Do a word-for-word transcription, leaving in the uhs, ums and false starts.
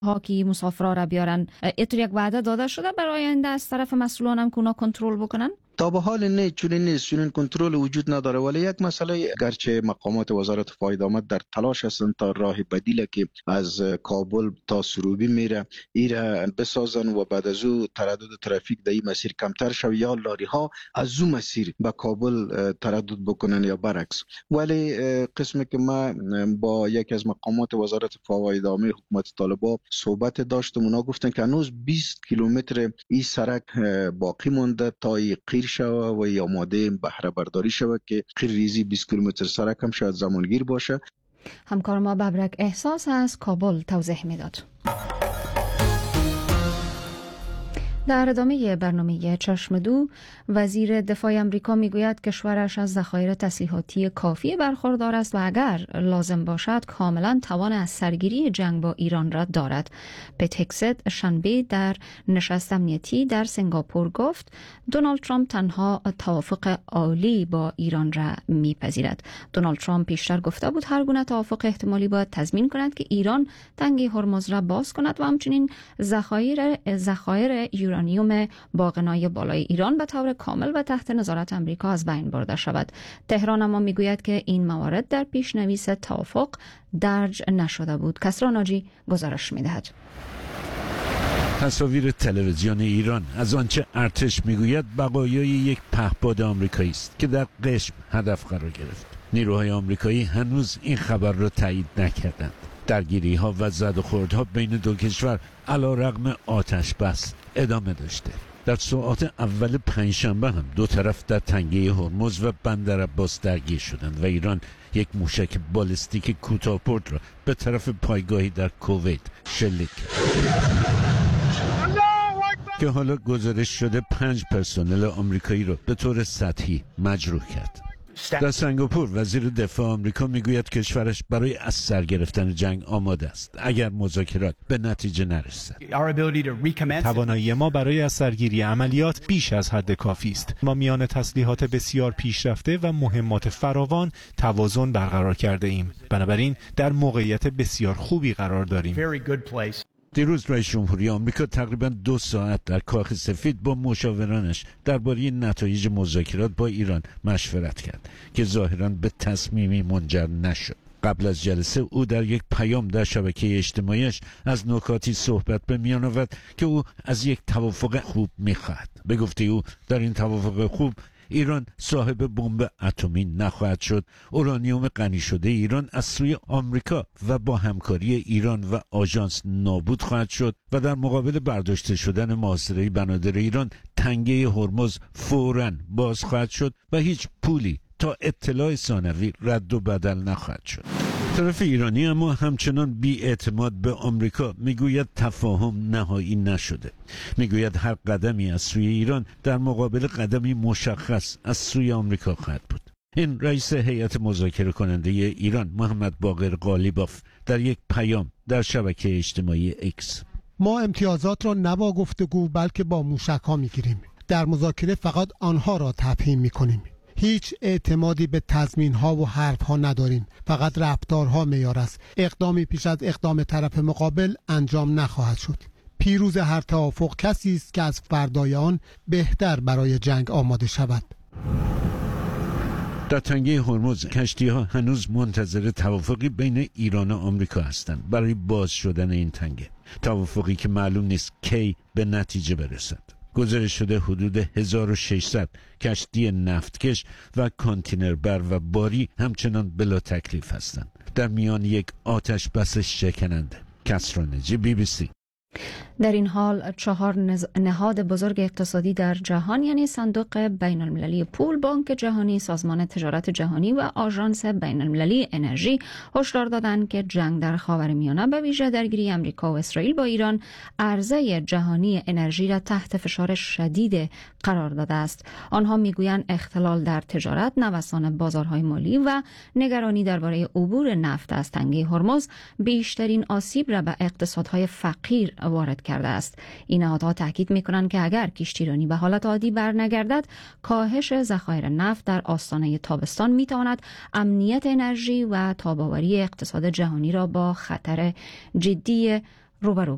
ها که مسافرها را بیارن، اتر یک وعده داده شده برای آینده از طرف مسئولان هم که اونا کنترل بکنن؟ تا به حال نه، چون نیست، چون کنترل وجود نداره. ولی یک مسئله، گرچه مقامات وزارت فایده آمد در تلاش هستند تا راه بدیل که از کابل تا سروبی میره ایره بسازن و بعد از او تردد ترافیک در این مسیر کمتر شود، یا لاری ها از اون مسیر به کابل تردد بکنن یا برعکس. ولی قسمی که ما با یکی از مقامات وزارت فایده عامه حکومت طالبان صحبت داشتم، اونا گفتن که هنوز بیست کیلومتر این سرک باقی مونده تا قیر شود و یا آماده بهره برداری شود که قیر ریزی بیست کیلومتر سرک هم شاید زمانگیر باشه. همکار ما ببرک احساس از کابل توضیح میداد. در ادامه برنامه چشم دو، وزیر دفاع امریکا میگوید کشورش از ذخایر تسلیحاتی کافی برخوردار است و اگر لازم باشد کاملا توان از سرگیری جنگ با ایران را دارد. پت هگست شنبه در نشست امنیتی در سنگاپور گفت دونالد ترامپ تنها توافق عالی با ایران را میپذیرد. دونالد ترامپ پیشتر گفته بود هر گونه توافق احتمالی باید تضمین کند که ایران تنگه هرمز را باز کند و همچنین ذخایر ذخایر یورانیوم باقنای بالای ایران به طور کامل و تحت نظارت امریکا از بین برده شود. تهران اما میگوید که این موارد در پیشنویس توافق درج نشده بود. کسرا ناجی گزارش میدهد. تصاویر تلویزیون ایران از آنچه ارتش میگوید بقایای یک پهپاد آمریکایی است که در قشم هدف قرار گرفت. نیروهای آمریکایی هنوز این خبر را تایید نکردند. درگیری ها و زد و خوردها بین دو کشور علیرغم آتش بس ادامه داشته. در ساعات اول پنجشنبه هم دو طرف در تنگه هرمز و بندر عباس درگیر شدند و ایران یک موشک بالستیک کوتاه‌پرد را به طرف پایگاهی در کویت شلیک که حالا گزارش شده پنج پرسنل آمریکایی را به طور سطحی مجروح کرد. در سنگاپور وزیر دفاع آمریکا میگوید کشورش برای از سر گرفتن جنگ آماده است اگر مذاکرات به نتیجه نرسد. توانایی ما برای از سرگیری عملیات بیش از حد کافی است. ما میان تسلیحات بسیار پیشرفته و مهمات فراوان توازن برقرار کرده ایم. بنابراین در موقعیت بسیار خوبی قرار داریم. دیروز رئیس جمهوری آمریکا تقریبا دو ساعت در کاخ سفید با مشاورانش درباره نتایج مذاکرات با ایران مشورت کرد که ظاهراً به تصمیمی منجر نشد. قبل از جلسه او در یک پیام در شبکه اجتماعیش از نکاتی صحبت به میان آورد که او از یک توافق خوب می‌خواهد. به گفته او در این توافق خوب ایران صاحب بمب اتمی نخواهد شد. اورانیوم غنی شده ایران از سوی آمریکا و با همکاری ایران و آژانس نابود خواهد شد و در مقابل برداشته شدن محاصره بنادر ایران تنگه هرمز فوراً باز خواهد شد و هیچ پولی تا اطلاع ثانوی رد و بدل نخواهد شد. طرف ایرانی اما همچنان بی اعتماد به آمریکا میگوید تفاهم نهایی نشده. میگوید هر قدمی از سوی ایران در مقابل قدمی مشخص از سوی آمریکا خواهد بود. این رئیس هیئت مذاکره کننده ایران محمد باقر قالیباف در یک پیام در شبکه اجتماعی اکس: ما امتیازات را نه با گفتگو بلکه با موشک ها میگیریم. در مذاکره فقط آنها را تفهیم میکنیم. هیچ اعتمادی به تضمین ها و حرف ها نداریم. فقط رفتارها معیار است. اقدامی پیش از اقدام طرف مقابل انجام نخواهد شد. پیروز هر توافق کسی است که از فردای آن بهتر برای جنگ آماده شود. در تنگه هرمز کشتی ها هنوز منتظر توافقی بین ایران و آمریکا هستند برای باز شدن این تنگه. توافقی که معلوم نیست کی به نتیجه برسد. گزارش شده حدود هزار و ششصد کشتی نفتکش و کانتینربر و باری همچنان بلا تکلیف هستند در میان یک آتش بس شکننده. کسرا نجی، بی بی سی. در این حال چهار نهاد بزرگ اقتصادی در جهان یعنی صندوق بین المللی پول، بانک جهانی، سازمان تجارت جهانی و آژانس بین المللی انرژی هشدار دادند که جنگ در خاورمیانه به ویژه درگیری امریکا و اسرائیل با ایران عرضه جهانی انرژی را تحت فشار شدید قرار داده است. آنها میگویند اختلال در تجارت، نوسان بازارهای مالی و نگرانی درباره عبور نفت از تنگه هرمز بیشترین آسیب را به اقتصادهای فقیر وارد کرده است. این نهادها تاکید می‌کنند که اگر کشتیرانی به حالت عادی برنگردد، کاهش ذخایر نفت در آستانه تابستان می‌تواند امنیت انرژی و تاب‌آوری اقتصاد جهانی را با خطر جدی روبرو